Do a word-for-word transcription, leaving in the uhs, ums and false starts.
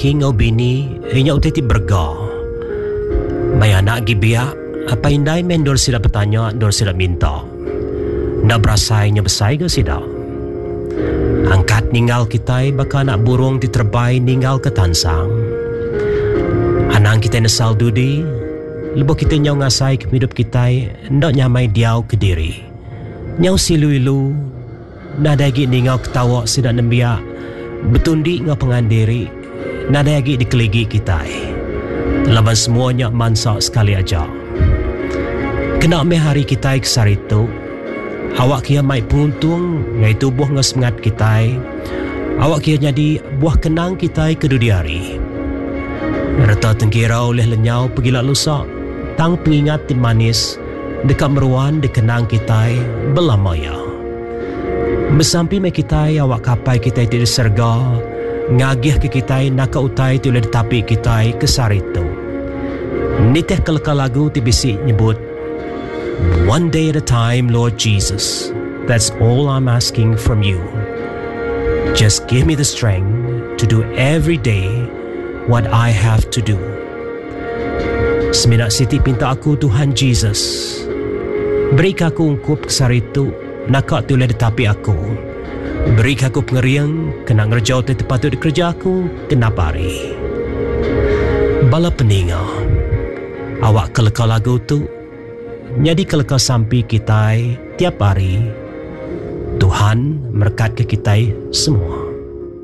laki ngau bini inya utai ti berga. May anak gibiak apa indai mendor sila bertanya dor sila minta. Ndak berasai nya besai ke sida. Angkat ninggal kita baka anak burung diterbai ninggal ke tansang. Anang kita nesal dudi, lebo kita nyau ngasai ke hidup kita ndak nyamai diau ke diri. Nyau silu-ilu, nada lagi ninggal ketawa sida nembiak, betundi ngau pengandiri, nada lagi dikeligi kita. Laban semuanya mansak sekali aja. Kena me hari kita kesar itu, awak kia mai penguntung ngai tubuh ngau semangat kita. Awak kia jadi buah kenang kita kedudi hari. Reta tengkira oleh lenyau pergilah lusak, tang pengingat tim manis dekat meruan dikenang kita belamaya. Bersampi me kita awak kapai kita tidak serga, ngagih ke kita nak utai tu oleh tapi kita kesar itu. Niteh kelakar lagu tibisi nyebut, one day at a time, Lord Jesus. That's all I'm asking from you. Just give me the strength to do every day what I have to do. Semina siti pinta aku Tuhan Jesus, beri aku ungkup kesar itu nak tu oleh tapi aku. Beri aku pengeriang kena ngerjau te tepat tu kerja aku kena pari. Bala peninga, awak kelakar lagu tu jadi kelakar sampai kita tiap hari. Tuhan berkat ke kita semua.